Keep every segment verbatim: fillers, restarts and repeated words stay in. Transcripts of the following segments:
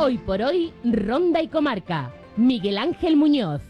Hoy por hoy, Ronda y Comarca. Miguel Ángel Muñoz.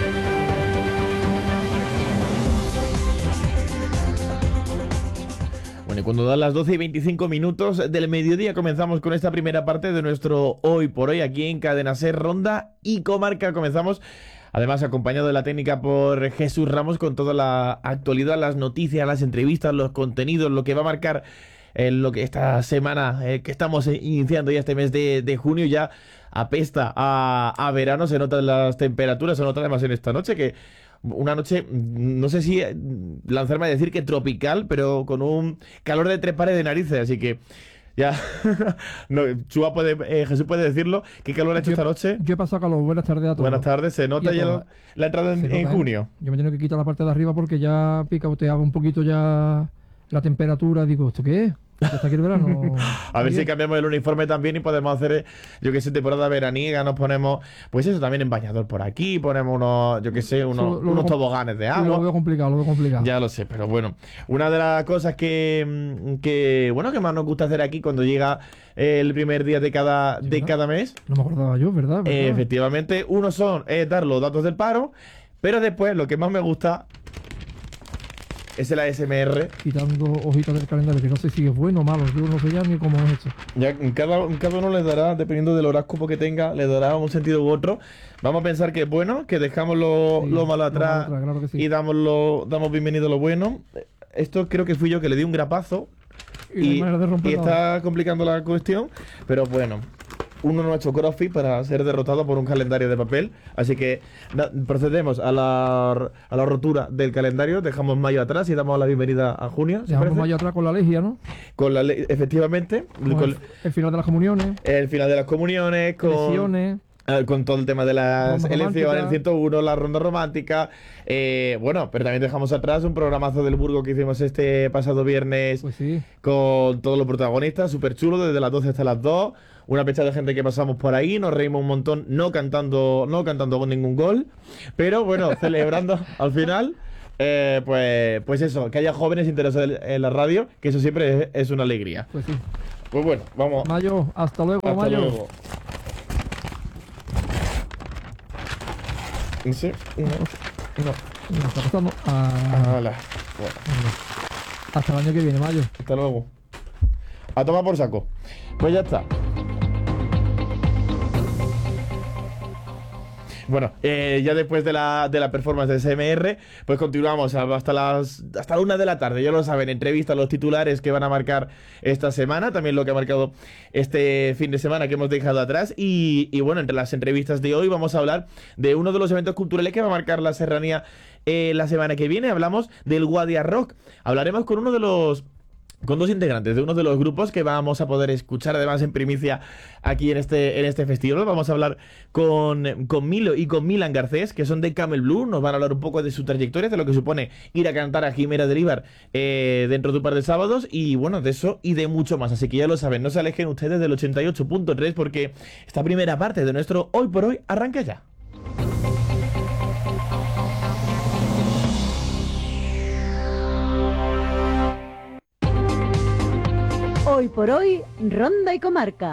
Bueno, y cuando dan las doce y veinticinco minutos del mediodía comenzamos con esta primera parte de nuestro Hoy por Hoy aquí en Cadena Ser, Ronda y Comarca. Comenzamos además acompañado de la técnica por Jesús Ramos con toda la actualidad, las noticias, las entrevistas, los contenidos, lo que va a marcar eh, lo que esta semana eh, que estamos iniciando ya este mes de, de junio ya apesta a, a verano, se notan las temperaturas, se nota además en esta noche que una noche, no sé si lanzarme a decir que tropical, pero con un calor de tres pares de narices, así que ya, no, Chua puede, eh, Jesús puede decirlo. ¿Qué calor ha hecho yo, esta noche? Yo he pasado calor. Buenas tardes a todos. Buenas tardes, se nota ya lo, la entrada en, en junio. ¿eh? Yo me tengo que quitar la parte de arriba porque ya picoteaba un poquito ya la temperatura. Digo, ¿esto qué es? Hasta aquí el verano. A ver si cambiamos el uniforme también y podemos hacer, yo que sé, temporada veraniega, nos ponemos, pues eso también en bañador por aquí, ponemos unos, yo que sé, unos, lo, unos lo, toboganes de agua. Lo veo complicado, lo veo complicado. Ya lo sé, pero bueno, una de las cosas que, que bueno, que más nos gusta hacer aquí cuando llega el primer día de cada, de cada mes. No me acordaba yo, ¿verdad? ¿verdad? Eh, efectivamente, uno son eh, dar los datos del paro, pero después lo que más me gusta es el A S M R. Quitando hojitas del calendario, que no sé si es bueno o malo, yo no sé ya ni cómo es hecho. Ya cada, cada uno le dará, dependiendo del horóscopo que tenga, le dará un sentido u otro. Vamos a pensar que es bueno, que dejamos lo, sí, lo malo atrás, lo malo atrás claro que sí. Y damos, lo, damos bienvenido a lo bueno. Esto creo que fui yo que le di un grapazo y, y, y está complicando la cuestión, pero bueno. Uno no ha hecho crossfit para ser derrotado por un calendario de papel. Así que na, procedemos a la, a la rotura del calendario. Dejamos mayo atrás y damos la bienvenida a junio. Dejamos mayo atrás con la legia, ¿no? Con la le efectivamente. Con el, el final de las comuniones. El final de las comuniones. Con elecciones. Con todo el tema de las elecciones, el ciento uno, la ronda romántica. Eh, bueno, pero también dejamos atrás un programazo del Burgo que hicimos este pasado viernes. Pues sí. Con todos los protagonistas, súper chulo, desde las doce hasta las dos. Una pecha de gente que pasamos por ahí, nos reímos un montón, no cantando, no cantando con ningún gol. Pero bueno, celebrando al final. Eh, pues, pues eso, que haya jóvenes interesados en la radio, que eso siempre es, es una alegría. Pues sí. Pues bueno, vamos. Mayo, hasta luego, hasta Mayo. Luego. No sé, no, no, no está pasando. Ah, Hola. Bueno. Hasta el año que viene, Mayo. Hasta luego. A tomar por saco. Pues ya está. Bueno, eh, ya después de la, de la performance de S M R, pues continuamos hasta las hasta la una de la tarde. Ya lo saben, entrevista a los titulares que van a marcar esta semana, también lo que ha marcado este fin de semana que hemos dejado atrás. Y, y bueno, entre las entrevistas de hoy vamos a hablar de uno de los eventos culturales que va a marcar la serranía eh, la semana que viene. Hablamos del Guadia Rock. Hablaremos con uno de los... con dos integrantes de uno de los grupos que vamos a poder escuchar además en primicia aquí en este, en este festival. Vamos a hablar con, con Milo y con Milan Garcés, que son de Camel Blue. Nos van a hablar un poco de su trayectoria, de lo que supone ir a cantar a Jimena de Líbar eh, dentro de un par de sábados. Y bueno, de eso y de mucho más. Así que ya lo saben, no se alejen ustedes del ochenta y ocho punto tres porque esta primera parte de nuestro Hoy por Hoy arranca ya. Hoy por hoy, Ronda y Comarca.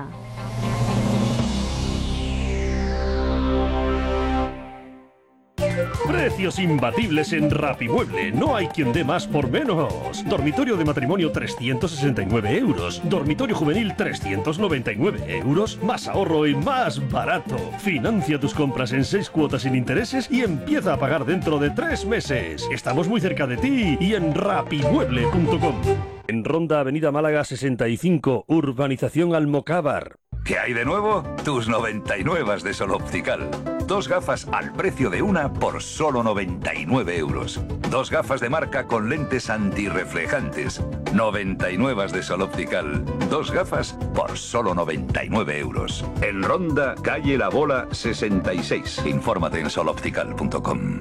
Precios imbatibles en Rapimueble. No hay quien dé más por menos. Dormitorio de matrimonio trescientos sesenta y nueve euros. Dormitorio juvenil trescientos noventa y nueve euros. Más ahorro y más barato. Financia tus compras en seis cuotas sin intereses y empieza a pagar dentro de tres meses. Estamos muy cerca de ti y en rapimueble punto com. En Ronda, Avenida Málaga sesenta y cinco, Urbanización Almocávar. ¿Qué hay de nuevo? Tus noventa y nueve de Sol Optical. Dos gafas al precio de una por solo noventa y nueve euros. Dos gafas de marca con lentes antirreflejantes. noventa y nueve de Sol Optical. Dos gafas por solo noventa y nueve euros. En Ronda, calle La Bola sesenta y seis. Infórmate en sol optical punto com.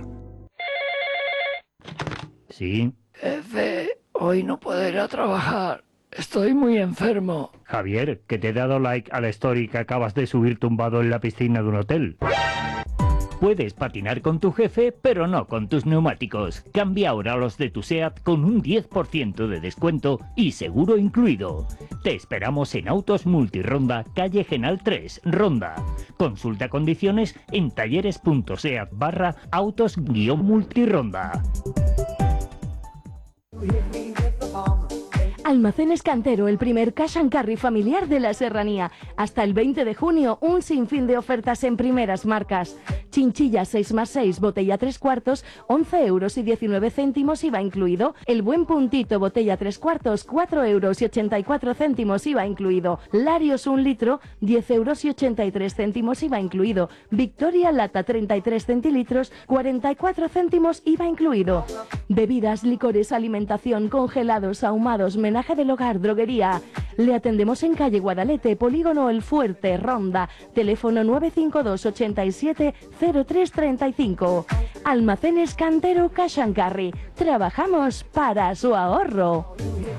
Sí. Jefe, hoy no puedo ir a trabajar. Estoy muy enfermo. Javier, que te he dado like a la story que acabas de subir tumbado en la piscina de un hotel. Puedes patinar con tu jefe, pero no con tus neumáticos. Cambia ahora los de tu SEAT con un diez por ciento de descuento y seguro incluido. Te esperamos en Autos Multironda, calle Genal tres, Ronda. Consulta condiciones en talleres.seat barra autos guión multironda. Almacenes Cantero, el primer cash and carry familiar de la Serranía. Hasta el veinte de junio, un sinfín de ofertas en primeras marcas. Chinchilla seis más seis, botella tres cuartos, once euros y diecinueve céntimos I V A incluido. El Buen Puntito, botella tres cuartos, cuatro euros y ochenta y cuatro céntimos I V A incluido. Larios un litro, diez euros y ochenta y tres céntimos I V A incluido. Victoria Lata treinta y tres centilitros, cuarenta y cuatro céntimos I V A incluido. Bebidas, licores, alimentación, congelados, ahumados, menaje del hogar, droguería. Le atendemos en calle Guadalete, Polígono El Fuerte, Ronda. Teléfono nueve cinco dos, ochenta y siete, cero tres treinta y cinco. Almacenes Cantero Cash and Carry. Trabajamos para su ahorro.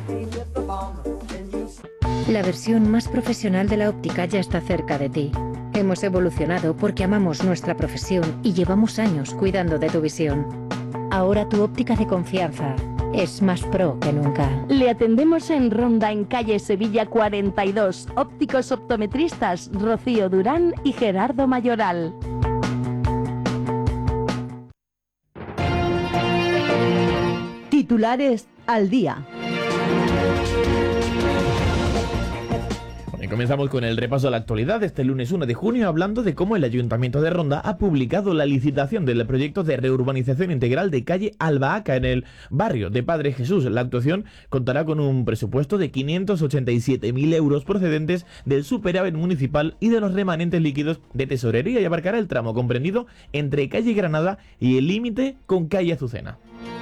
La versión más profesional de la óptica ya está cerca de ti. Hemos evolucionado porque amamos nuestra profesión y llevamos años cuidando de tu visión. Ahora tu óptica de confianza es más pro que nunca. Le atendemos en Ronda, en calle Sevilla cuarenta y dos. Ópticos optometristas Rocío Durán y Gerardo Mayoral. Titulares al día. Y comenzamos con el repaso de la actualidad este lunes uno de junio, hablando de cómo el Ayuntamiento de Ronda ha publicado la licitación del proyecto de reurbanización integral de calle Albahaca en el barrio de Padre Jesús. La actuación contará con un presupuesto de quinientos ochenta y siete mil euros procedentes del superávit municipal y de los remanentes líquidos de tesorería y abarcará el tramo comprendido entre calle Granada y el límite con calle Azucena.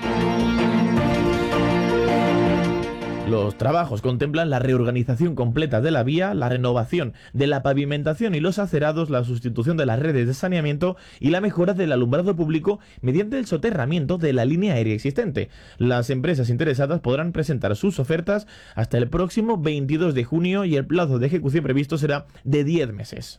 Los trabajos contemplan la reorganización completa de la vía, la renovación de la pavimentación y los acerados, la sustitución de las redes de saneamiento y la mejora del alumbrado público mediante el soterramiento de la línea aérea existente. Las empresas interesadas podrán presentar sus ofertas hasta el próximo veintidós de junio y el plazo de ejecución previsto será de diez meses.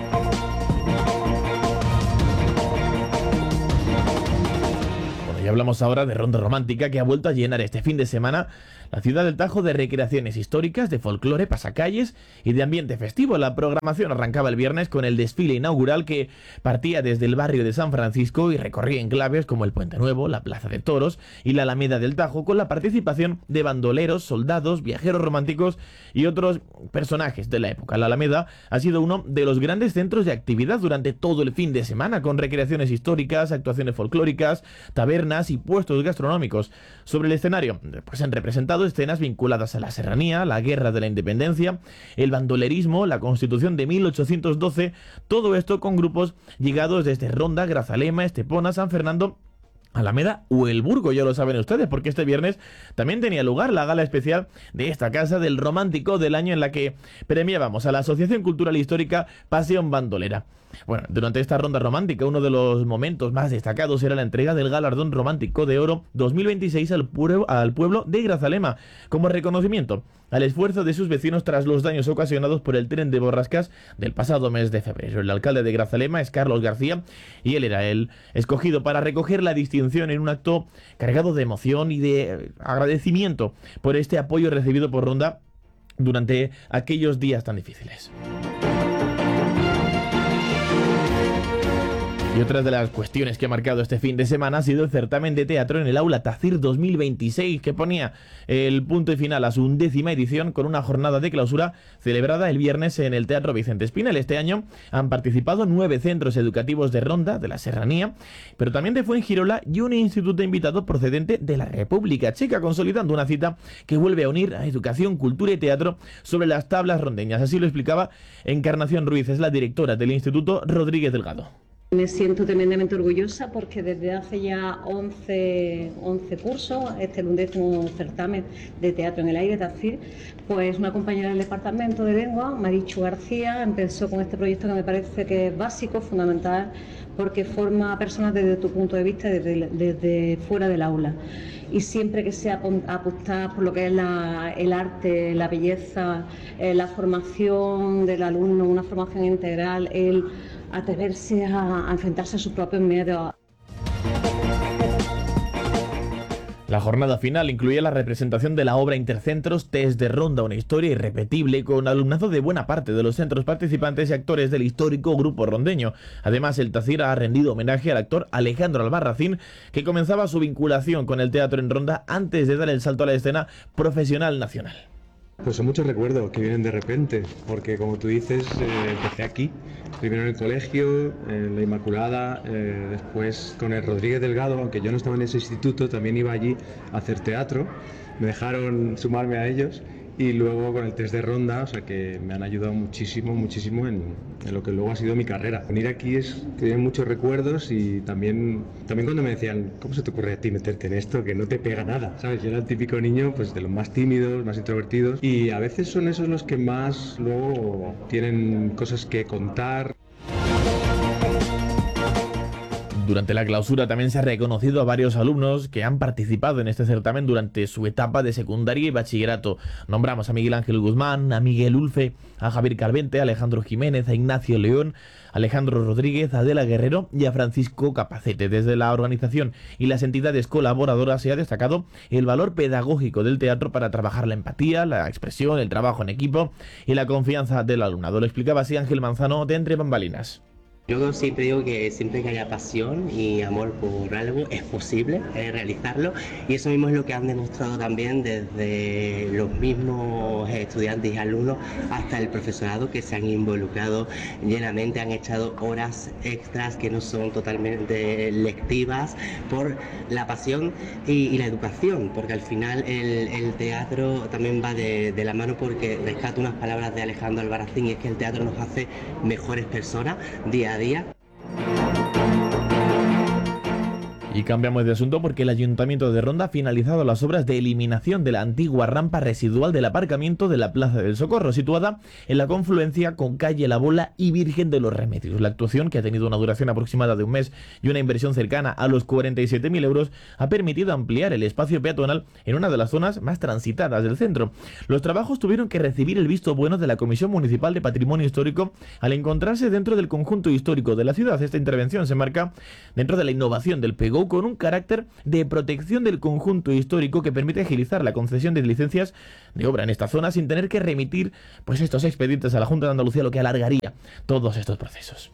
Y hablamos ahora de Ronda Romántica, que ha vuelto a llenar este fin de semana la ciudad del Tajo de recreaciones históricas, de folclore, pasacalles y de ambiente festivo. La programación arrancaba el viernes con el desfile inaugural que partía desde el barrio de San Francisco y recorría enclaves como el Puente Nuevo, la Plaza de Toros y la Alameda del Tajo, con la participación de bandoleros, soldados, viajeros románticos y otros personajes de la época. La Alameda ha sido uno de los grandes centros de actividad durante todo el fin de semana, con recreaciones históricas, actuaciones folclóricas, tabernas y puestos gastronómicos. Sobre el escenario, pues han representado escenas vinculadas a la serranía, la guerra de la independencia, el bandolerismo, la constitución de mil ochocientos doce, todo esto con grupos llegados desde Ronda, Grazalema, Estepona, San Fernando, Alameda o El Burgo, ya lo saben ustedes, porque este viernes también tenía lugar la gala especial de esta Casa del Romántico del Año, en la que premiábamos a la Asociación Cultural Histórica Pasión Bandolera. Bueno, durante esta ronda romántica, uno de los momentos más destacados era la entrega del Galardón Romántico de Oro dos mil veintiséis al, pueblo, al pueblo de Grazalema, como reconocimiento al esfuerzo de sus vecinos tras los daños ocasionados por el tren de borrascas del pasado mes de febrero. El alcalde de Grazalema es Carlos García y él era el escogido para recoger la distinción en un acto cargado de emoción y de agradecimiento por este apoyo recibido por Ronda durante aquellos días tan difíciles. Y otra de las cuestiones que ha marcado este fin de semana ha sido el certamen de teatro en el Aula Tacir dos mil veintiséis, que ponía el punto y final a su undécima edición con una jornada de clausura celebrada el viernes en el Teatro Vicente Espinel. Este año han participado nueve centros educativos de Ronda, de la Serranía, pero también de Fuengirola y un instituto invitado procedente de la República Checa, consolidando una cita que vuelve a unir a educación, cultura y teatro sobre las tablas rondeñas. Así lo explicaba Encarnación Ruiz, es la directora del Instituto Rodríguez Delgado. Me siento tremendamente orgullosa porque desde hace ya once, once cursos, este es el undécimo certamen de teatro en el aire, Tacir, pues una compañera del departamento de lengua, Marichu García, empezó con este proyecto que me parece que es básico, fundamental, porque forma a personas desde tu punto de vista, desde, desde fuera del aula. Y siempre que sea apostar por lo que es la, el arte, la belleza, eh, la formación del alumno, una formación integral, el atreverse a, a enfrentarse a sus propios miedos. La jornada final incluía la representación de la obra Intercentros Test de Ronda, una historia irrepetible con alumnado de buena parte de los centros participantes y actores del histórico grupo rondeño. Además, el Tacira ha rendido homenaje al actor Alejandro Albarracín, que comenzaba su vinculación con el teatro en Ronda antes de dar el salto a la escena profesional nacional. Pues son muchos recuerdos que vienen de repente, porque como tú dices, eh, empecé aquí, primero en el colegio, en la Inmaculada, eh, después con el Rodríguez Delgado, aunque yo no estaba en ese instituto, también iba allí a hacer teatro, me dejaron sumarme a ellos, y luego con el test de Ronda, o sea que me han ayudado muchísimo, muchísimo en, en lo que luego ha sido mi carrera. Venir aquí es que tiene muchos recuerdos y también, también cuando me decían, ¿cómo se te ocurre a ti meterte en esto? Que no te pega nada, ¿sabes? Yo era el típico niño pues de los más tímidos, más introvertidos, y a veces son esos los que más luego tienen cosas que contar. Durante la clausura también se ha reconocido a varios alumnos que han participado en este certamen durante su etapa de secundaria y bachillerato. Nombramos a Miguel Ángel Guzmán, a Miguel Ulfe, a Javier Calvente, a Alejandro Jiménez, a Ignacio León, a Alejandro Rodríguez, a Adela Guerrero y a Francisco Capacete. Desde la organización y las entidades colaboradoras se ha destacado el valor pedagógico del teatro para trabajar la empatía, la expresión, el trabajo en equipo y la confianza del alumnado. Lo explicaba así Ángel Manzano de Entre Bambalinas. Yo siempre digo que siempre que haya pasión y amor por algo es posible eh, realizarlo, y eso mismo es lo que han demostrado también desde los mismos estudiantes y alumnos hasta el profesorado, que se han involucrado llenamente, han echado horas extras que no son totalmente lectivas por la pasión y, y la educación, porque al final el, el teatro también va de, de la mano, porque rescato unas palabras de Alejandro Albarracín, y es que el teatro nos hace mejores personas día a día. día. Y cambiamos de asunto porque el Ayuntamiento de Ronda ha finalizado las obras de eliminación de la antigua rampa residual del aparcamiento de la Plaza del Socorro, situada en la confluencia con calle La Bola y Virgen de los Remedios. La actuación, que ha tenido una duración aproximada de un mes y una inversión cercana a los cuarenta y siete mil euros, ha permitido ampliar el espacio peatonal en una de las zonas más transitadas del centro. Los trabajos tuvieron que recibir el visto bueno de la Comisión Municipal de Patrimonio Histórico al encontrarse dentro del conjunto histórico de la ciudad. Esta intervención se marca dentro de la innovación del P E G O, con un carácter de protección del conjunto histórico que permite agilizar la concesión de licencias de obra en esta zona sin tener que remitir pues estos expedientes a la Junta de Andalucía, lo que alargaría todos estos procesos.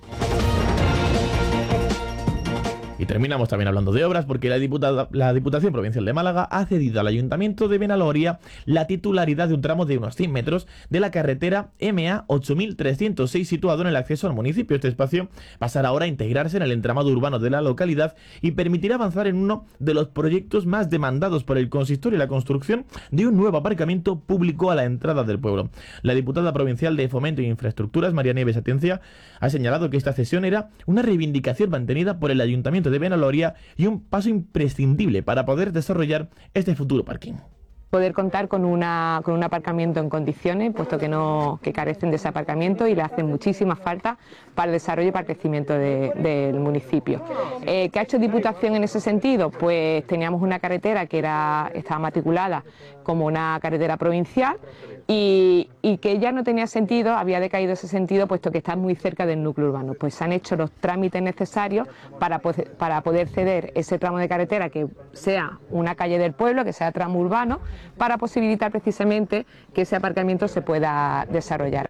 Y terminamos también hablando de obras porque la, diputada, la Diputación Provincial de Málaga ha cedido al Ayuntamiento de Benaloria la titularidad de un tramo de unos cien metros de la carretera M A ocho mil trescientos seis situado en el acceso al municipio. Este espacio pasará ahora a integrarse en el entramado urbano de la localidad y permitirá avanzar en uno de los proyectos más demandados por el consistorio, la construcción de un nuevo aparcamiento público a la entrada del pueblo. La diputada provincial de Fomento e Infraestructuras, María Nieves Atencia, ha señalado que esta cesión era una reivindicación mantenida por el Ayuntamiento de Benaloria y un paso imprescindible para poder desarrollar este futuro parking. Poder contar con, una, con un aparcamiento en condiciones, puesto que no que carecen de ese aparcamiento y le hacen muchísima falta para el desarrollo y para el crecimiento de, del municipio. Eh, ¿Qué ha hecho Diputación en ese sentido? Pues teníamos una carretera que era, estaba matriculada como una carretera provincial y, y que ya no tenía sentido, había decaído ese sentido, puesto que está muy cerca del núcleo urbano. Pues se han hecho los trámites necesarios para, para poder ceder ese tramo de carretera que sea una calle del pueblo, que sea tramo urbano, para posibilitar precisamente que ese aparcamiento se pueda desarrollar.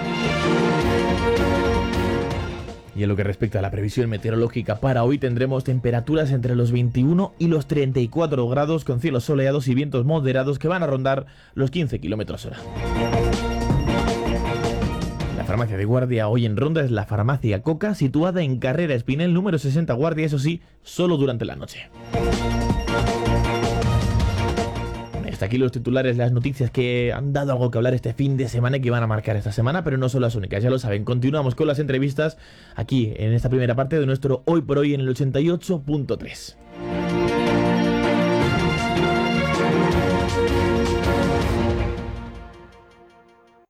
Y en lo que respecta a la previsión meteorológica para hoy, tendremos temperaturas entre los veintiuno y los treinta y cuatro grados, con cielos soleados y vientos moderados que van a rondar los quince kilómetros hora. La farmacia de guardia hoy en Ronda es la farmacia Coca, situada en Carrera Espinel número sesenta guardia, eso sí, solo durante la noche. Hasta aquí los titulares, las noticias que han dado algo que hablar este fin de semana y que van a marcar esta semana, pero no son las únicas, ya lo saben. Continuamos con las entrevistas aquí en esta primera parte de nuestro Hoy por Hoy en el ochenta y ocho punto tres.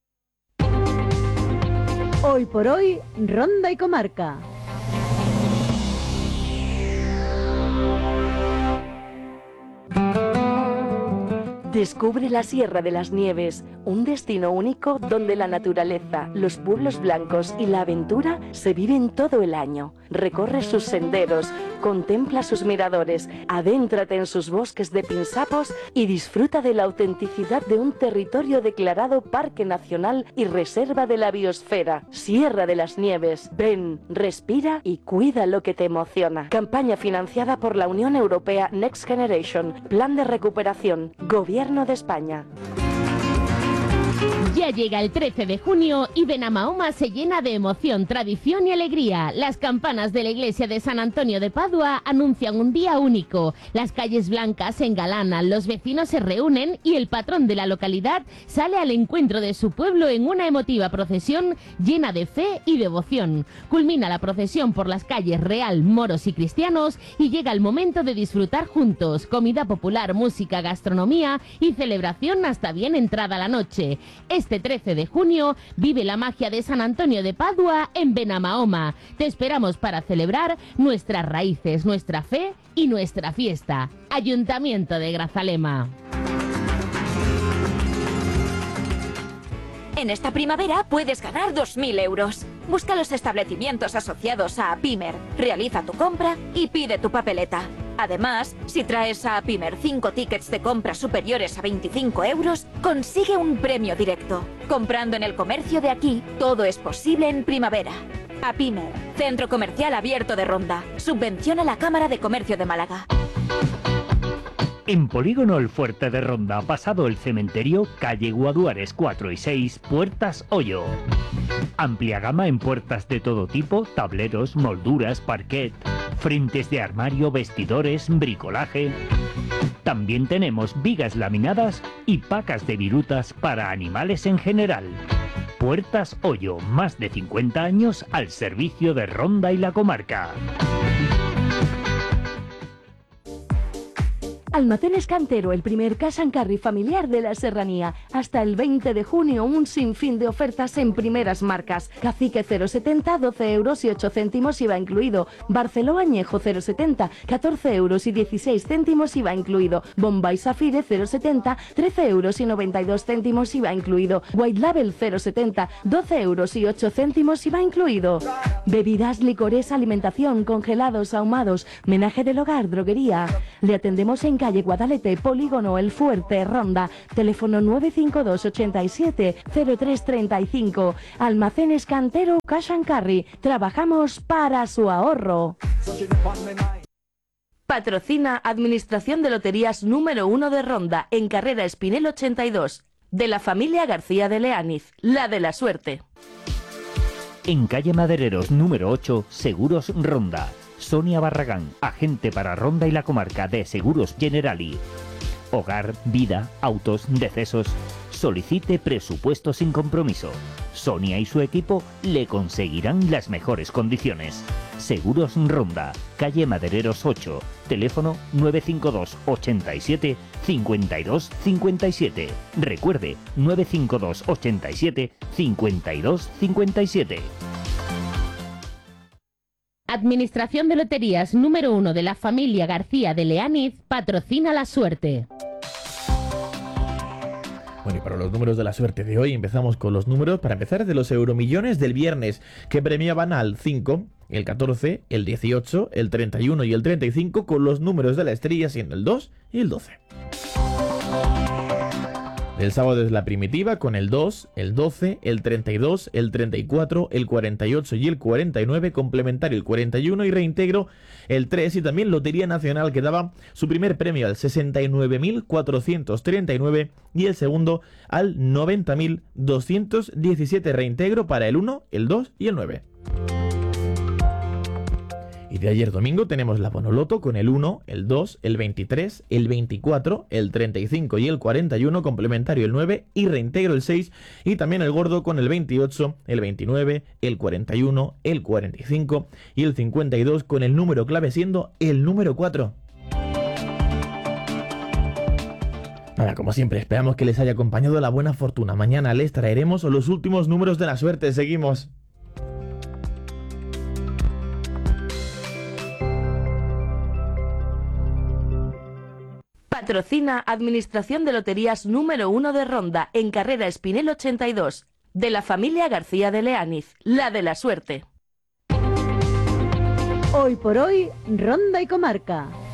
Hoy por Hoy, Ronda y Comarca. Descubre la Sierra de las Nieves, un destino único donde la naturaleza, los pueblos blancos y la aventura se viven todo el año. Recorre sus senderos, contempla sus miradores, adéntrate en sus bosques de pinsapos y disfruta de la autenticidad de un territorio declarado Parque Nacional y Reserva de la Biosfera. Sierra de las Nieves. Ven, respira y cuida lo que te emociona. Campaña financiada por la Unión Europea Next Generation. Plan de recuperación. Gobierno de España. Ya llega el trece de junio y Benamahoma se llena de emoción, tradición y alegría. Las campanas de la iglesia de San Antonio de Padua anuncian un día único. Las calles blancas se engalanan, los vecinos se reúnen y el patrón de la localidad sale al encuentro de su pueblo en una emotiva procesión llena de fe y devoción. Culmina la procesión por las calles Real, moros y cristianos y llega el momento de disfrutar juntos. Comida popular, música, gastronomía y celebración hasta bien entrada la noche. Este trece de junio vive la magia de San Antonio de Padua en Benamahoma. Te esperamos para celebrar nuestras raíces, nuestra fe y nuestra fiesta. Ayuntamiento de Grazalema. En esta primavera puedes ganar dos mil euros. Busca los establecimientos asociados a Apimer, realiza tu compra y pide tu papeleta. Además, si traes a Apimer cinco tickets de compra superiores a veinticinco euros, consigue un premio directo. Comprando en el comercio de aquí, todo es posible en primavera. Apimer, Centro Comercial Abierto de Ronda. Subvenciona la Cámara de Comercio de Málaga. En Polígono El Fuerte de Ronda, pasado el cementerio, calle Guaduares cuatro y seis, Puertas Hoyo. Amplia gama en puertas de todo tipo, tableros, molduras, parquet, frentes de armario, vestidores, bricolaje. También tenemos vigas laminadas y pacas de virutas para animales en general. Puertas Hoyo, más de cincuenta años al servicio de Ronda y la comarca. Almacenes Cantero, el primer cash and carry familiar de la Serranía. Hasta el veinte de junio, un sinfín de ofertas en primeras marcas. Cacique cero setenta, doce euros y ocho céntimos I V A incluido. Barceló Añejo cero setenta, catorce euros y dieciséis céntimos I V A incluido. Bombay Safire cero setenta, trece euros y noventa y dos céntimos I V A incluido. White Label cero setenta, doce euros y ocho céntimos I V A incluido. Bebidas, licores, alimentación, congelados, ahumados, menaje del hogar, droguería. Le atendemos en calle Guadalete, Polígono El Fuerte, Ronda. Teléfono nueve cinco dos, ochenta y siete, cero tres treinta y cinco. Almacenes Cantero, Cash and Carry. Trabajamos para su ahorro. Patrocina Administración de Loterías número uno de Ronda, en Carrera Espinel ochenta y dos. De la familia García de Leániz, la de la suerte. En calle Madereros número ocho, Seguros Ronda. Sonia Barragán, agente para Ronda y la comarca de Seguros Generali. Hogar, vida, autos, decesos. Solicite presupuesto sin compromiso. Sonia y su equipo le conseguirán las mejores condiciones. Seguros Ronda, calle Madereros ocho, teléfono nueve cinco dos, ochenta y siete, cincuenta y dos cincuenta y siete. Recuerde, nueve cinco dos, ochenta y siete, cincuenta y dos cincuenta y siete. Administración de Loterías número uno de la familia García de Leániz patrocina la suerte. Bueno, y para los números de la suerte de hoy empezamos con los números, para empezar, de los euromillones del viernes, que premiaban al cinco, el catorce, el dieciocho, el treinta y uno y el treinta y cinco, con los números de la estrella siendo el dos y el doce. El sábado es la primitiva con el dos, el doce, el treinta y dos, el treinta y cuatro, el cuarenta y ocho y el cuarenta y nueve, complementario el cuarenta y uno y reintegro el tres, y también Lotería Nacional que daba su primer premio al sesenta y nueve mil cuatrocientos treinta y nueve y el segundo al noventa mil doscientos diecisiete, reintegro para el uno, el dos y el nueve. Y de ayer domingo tenemos la Bonoloto con el uno, el dos, el veintitrés, el veinticuatro, el treinta y cinco y el cuarenta y uno, complementario el nueve y reintegro el seis, y también el gordo con el veintiocho, el veintinueve, el cuarenta y uno, el cuarenta y cinco y el cincuenta y dos, con el número clave siendo el número cuatro. Nada, como siempre, esperamos que les haya acompañado la buena fortuna. Mañana les traeremos los últimos números de la suerte. Seguimos. Patrocina Administración de Loterías número uno de Ronda, en carrera Espinel ochenta y dos, de la familia García de Leániz, la de la suerte. Hoy por hoy, Ronda y Comarca.